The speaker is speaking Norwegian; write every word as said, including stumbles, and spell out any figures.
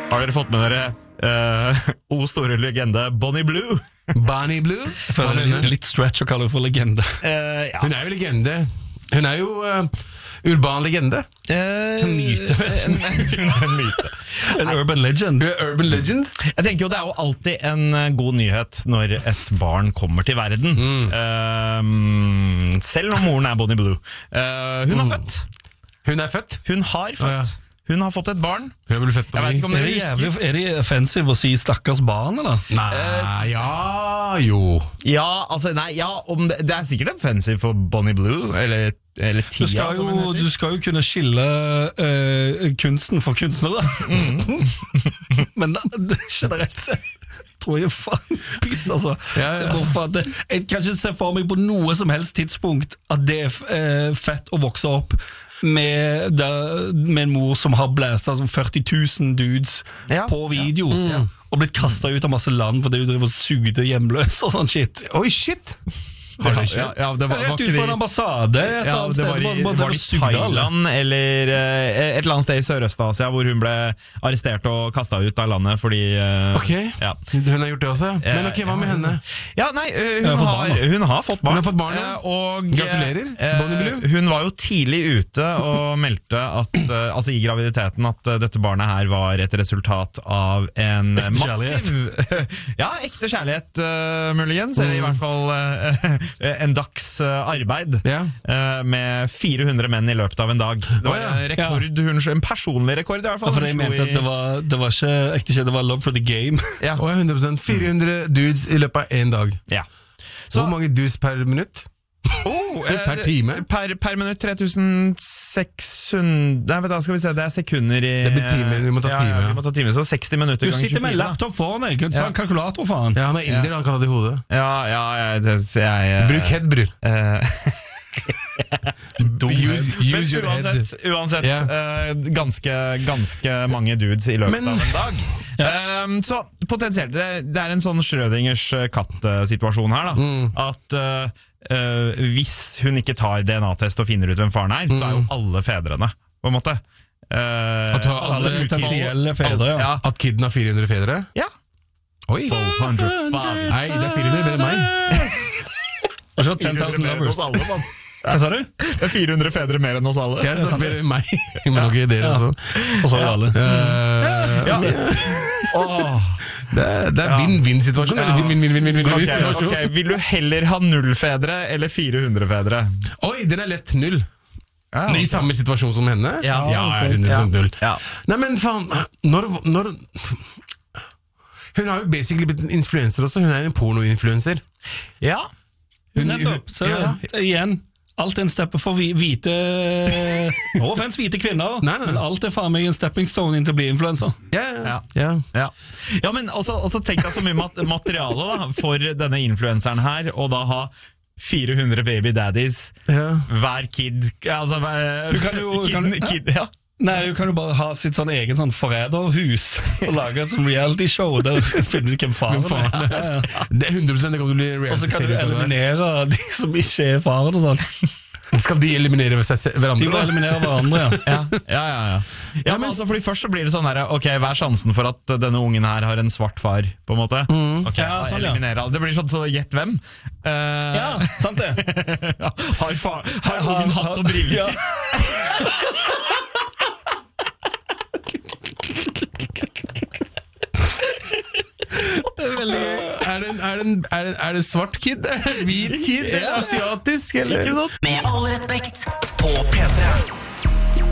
Har dere fått med dere uh, O store legende Bonnie Blue? Bonnie Blue? Jeg føler det er litt stretch å kalle det for legende. Uh, ja. Hun er jo legende. Hun er jo uh, urban legende. Uh, En myte, vet en, en myte. En urban legend. Urban legend. Jeg tenker jo det er jo alltid en god nyhet når et barn kommer til verden. Mm. Uh, selv om moren er Bonnie Blue. Uh, hun har mm. født. Hun er født? Hun har født. Oh, ja. Hun har fått et barn. Hun er født på jeg vet ikke om er, dere det husker. jævlig, er det offensive å si stakkars barn, eller? Nei, uh, ja, jo. Ja, altså, nei, ja, om det, det er sikkert offensive for Bonnie Blue, eller, eller Tia, du skal, som hun jo, heter. du skal jo kunne skille uh, kunsten for kunstnere. Mm. Men det generelt sett tror jeg faen piss, altså. Ja, ja, altså. Det, jeg kan ikke se for meg på noe som helst tidspunkt at det er uh, fett å vokse opp Med, der, med en mor som har blæst altså førti tusen dudes ja, på video ja. mm. og blitt kastet ut av masse land fordi hun driver og sugde hjemløs og sånn shit. Oi, shit! Har det skjedd? Ja, ja, det var, Rett var ut fra en ambassade ja, det var i, var det i Thailand eller uh, et eller annet sted i Sørøst-Asia hvor hun ble arrestert og kastet ut av landet fordi uh, Ok, ja. hun har gjort det også. Men ok, hva med henne? Ja, nei, uh, hun, hun, har har, hun har fått barn. Hun har fått barn, ja. uh, og, Gratulerer, uh, Bonnie Blue. Hun var jo tidlig ute og meldte at uh, altså i graviditeten at uh, dette barnet her var et resultat av en ekte massiv ja, ekte kjærlighet uh, muligens, eller i hvert fall uh, en dags arbeid ja. uh, med fire hundre menn i løpet av en dag. Det var oh, ja. en rekord, hun, en personlig rekord i hvert fall. Ja, for jeg mente at det var, det var ikke ekte kjærlighet, det var love for the game. Ja. Oh, hundre prosent. fire hundre dudes i løpet av en dag. Ja. Så hvor mange dudes per minutt? Oh, per time? Per, per minutt tre tusen seks hundre Nei, vet du, skal vi se, det er sekunder i Det blir time, vi må ta time. Ja, ja, vi må ta time, så seksti minutter Du ganger sitter med tjuefire. laptop foran deg, ta Ja. en kalkulator faen. Ja, han er inder, han kan ha det i hodet. Ja, ja, jeg, jeg, jeg Bruk head, bror. uh, Use, Men use your head. uansett, uansett Yeah. uh, ganske, ganske mange dudes i løpet Men- av en dag. Ja. Um, så potensielt, det, det er en sånn Schrødingers katt-situasjon her, da. Mm. At uh, uh, hvis hun ikke tar D N A-test og finner ut hvem faren er, så er jo alle fedrene, på en måte. Uh, At ha- Alle alle potensielle fedre, ja. ja. At kidden har fire hundre fedre? Ja. Oi! hundre fathers. Nei, det er fire hundre mer enn meg. Og så ten thousand lovers. Alle, mann. Hva sa du? Det er fire hundre fedre mer enn oss alle. Jeg sa mer enn meg. Men ok, dere også. Og så er det alle. Uh, Ja. Åh. det, er- det er vinn-vinn-situasjon. Eller vinn-vinn-vinn-vinn-vinn Ok, situasjon. ok. Vil du heller ha null fedre eller fire hundre fedre? Oi, den er lett null. Ja. I samme situasjon som henne? Ja, ja ok. hundre prosent null. Ja. Nei, men faen, når, når hun har jo basically blitt en influencer også. Hun er en porno-influencer. Ja. Hun- Nettopp. Så ja. igjen, alt er en steppe for hvi- hvite No offense, hvite kvinner, Nei, nei. men alt er faen meg en stepping stone inn til å bli influencer. Ja, ja, Ja. ja. Ja, ja men også, også tenk deg så mye mat materiale da, for denne influenseren her, og da ha fire hundre baby daddies, Ja. hver kid altså, hver, Du kan jo- kid, kan du- kid, ja. Nei, du kan jo bare ha sitt sånn egen sånn forræderhus og lage et sånn reality-show der du skal finne ut hvem faren Hvem faren er. Ja, ja. Det er hundre prosent det kommer til å bli Og så kan du reality-serie ut av det. eliminere de som ikke er faren og sånn. Skal de eliminere seg se- De hverandre? må da? eliminere hverandre, ja. Ja, ja, ja, ja. ja men altså, fordi først så blir det sånn her, ok, hva er sjansen for at denne ungen her har en svart far, på en måte? Ok, Ja, da sånn, ja. eliminerer alle. Det blir sånn, så gjett hvem? Eh, Ja, sant det. har, far, har ungen hatt og briller? Ja. Det er veldig gøy. Er det, er, det, er, det, er det svart kid? Er det hvit kid? Er det asiatisk? Eller? Ikke sant? Med all respekt på P tre.